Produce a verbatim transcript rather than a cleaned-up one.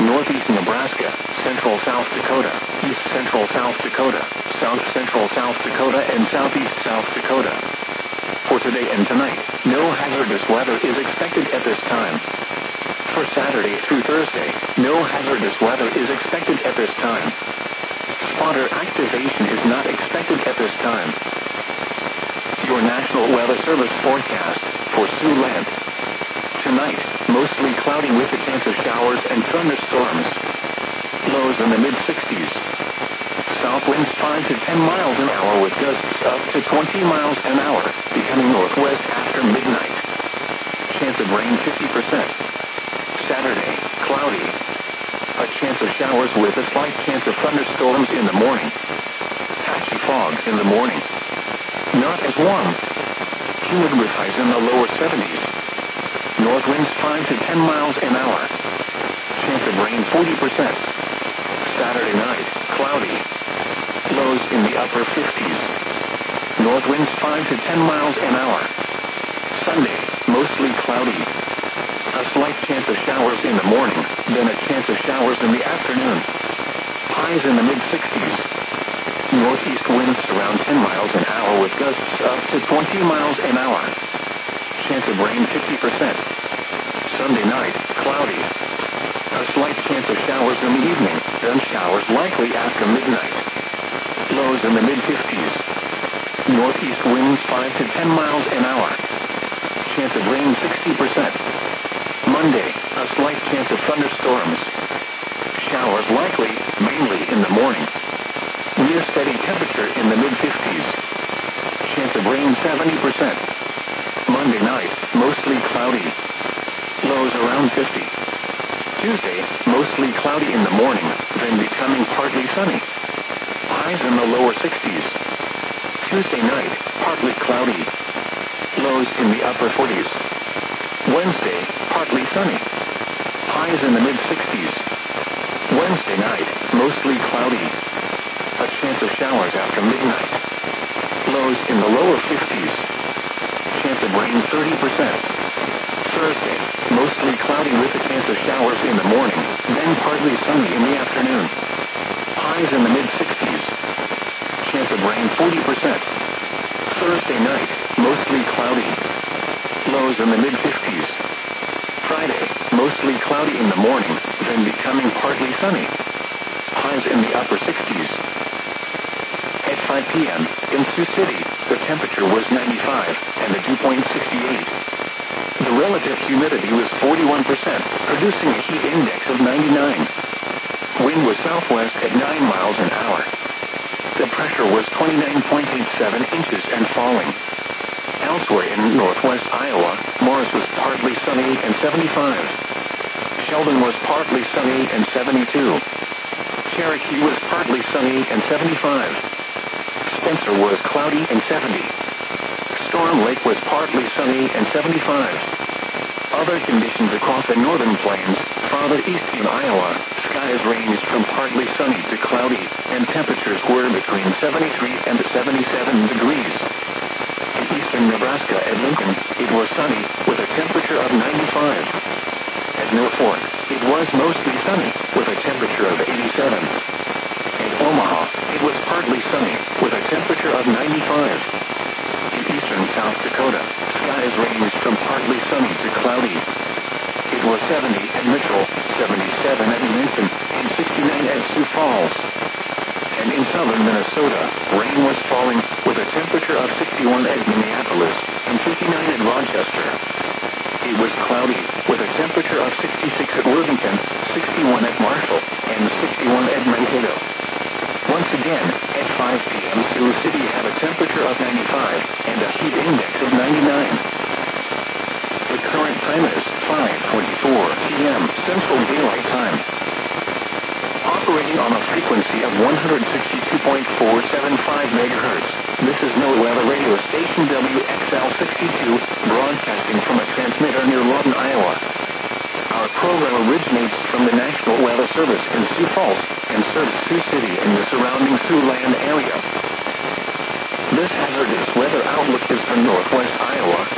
northeast Nebraska, central South Dakota, east central South Dakota, south central South Dakota, and southeast South Dakota. For today and tonight, no hazardous weather is expected at this time. For Saturday through Thursday, no hazardous weather is expected at this time. Spotter activation is not expected at this time. Your National Weather Service forecast for Siouxland. Tonight, mostly cloudy with a chance of showers and thunderstorms. Lows in the mid sixties. South winds five to ten miles an hour with gusts up to twenty miles an hour, becoming northwest after midnight. Chance of rain fifty percent. Saturday, cloudy. A chance of showers with a slight chance of thunderstorms in the morning. Patchy fog in the morning. Not as warm. Humid with highs in the lower seventies. North winds five to ten miles an hour. Chance of rain forty percent. Saturday night, cloudy. Lows in the upper fifties. North winds five to ten miles an hour. Sunday, mostly cloudy. A slight chance of showers in the morning, then a chance of showers in the afternoon. Highs in the mid sixties. Northeast winds around ten miles an hour with gusts up to twenty miles an hour. Chance of rain fifty percent. Sunday night, cloudy. A slight chance of showers in the evening, then showers likely after midnight. Lows in the mid fifties. Northeast winds five to ten miles an hour. Chance of rain sixty percent. Monday, a slight chance of thunderstorms. Showers likely, mainly in the morning. Near steady temperature in the mid fifties. Chance of rain seventy percent. Monday night, mostly cloudy. Lows around fifty. Tuesday, mostly cloudy in the morning, then becoming partly sunny. Highs in the lower sixties. Tuesday night, partly cloudy. Lows in the upper forties. Wednesday, partly sunny. Highs in the mid sixties. Wednesday night, mostly cloudy. A chance of showers after midnight. Lows in the lower fifties. Chance of rain thirty percent. Thursday, mostly cloudy with a chance of showers in the morning, then partly sunny in the afternoon. Highs in the mid sixties. Chance of rain forty percent. Thursday night, mostly cloudy. Lows in the mid fifties. Friday, mostly cloudy in the morning, then becoming partly sunny. Highs in the upper sixties. At five p.m., in Sioux City, the temperature was ninety-five, and the dew point sixty-eight. The relative humidity was forty-one percent, producing a heat index of ninety-nine. Wind was southwest at nine miles an hour. The pressure was twenty-nine point eight seven inches and falling. Elsewhere in northwest Iowa, Morris was partly sunny and seventy-five. Sheldon was partly sunny and seventy-two. Cherokee was partly sunny and seventy-five. Spencer was cloudy and seventy. Storm Lake was partly sunny and seventy-five. Other conditions across the northern plains, farther east in Iowa, skies ranged from partly sunny to cloudy, and temperatures were between seventy-three and seventy-seven degrees. In eastern Nebraska at Lincoln, it was sunny, with a temperature of ninety-five. At Mill Fork, it was mostly sunny, with a temperature of eighty-seven. At Omaha, it was partly sunny, with a temperature of ninety-five. In eastern South Dakota, skies ranged from partly sunny to cloudy. It was seventy at Mitchell, seventy-seven at Yankton, and sixty-nine at Sioux Falls. And in southern Minnesota, rain was falling, with a temperature of sixty-one at Minneapolis, and fifty-nine at Rochester. It was cloudy, with a temperature of sixty-six at Worthington, sixty-one at Marshall, and sixty-one at Mankato. Once again, at five p.m. Sioux City had a temperature of ninety-five, and a heat index of ninety-nine. The current time is five twenty-four p.m. Central Daylight Time. Operating on a frequency of one hundred sixty-two point four seven five megahertz, this is NOAA Weather Radio Station W X L sixty-two, broadcasting from a transmitter near Lawton, Iowa. Our program originates from the National Weather Service in Sioux Falls and serves Sioux City and the surrounding Siouxland area. This hazardous weather outlook is for northwest Iowa,